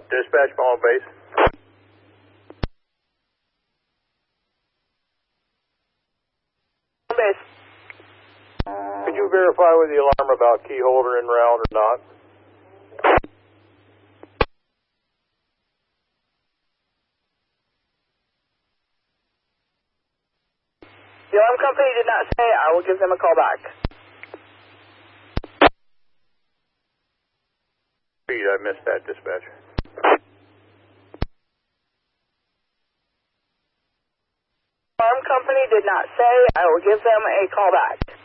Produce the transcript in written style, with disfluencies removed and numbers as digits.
Dispatch, Palm Base. Base. Could you verify with the alarm about key holder en route or not? The alarm company did not say. I will give them a call back. I missed that, dispatch. Alarm company did not say. I will give them a call back.